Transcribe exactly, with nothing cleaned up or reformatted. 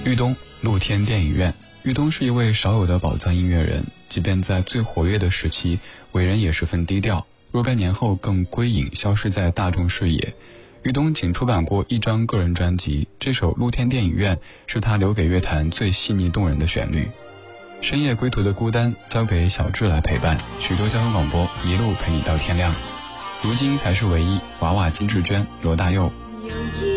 豫东露天电影院。豫东是一位少有的宝藏音乐人，即便在最活跃的时期，为人也十分低调，若干年后更归隐，消失在大众视野。豫东仅出版过一张个人专辑，这首露天电影院是他留给乐坛最细腻动人的旋律。深夜归途的孤单交给小智来陪伴，徐州交通广播一路陪你到天亮。如今才是唯一，娃娃金志娟、罗大佑。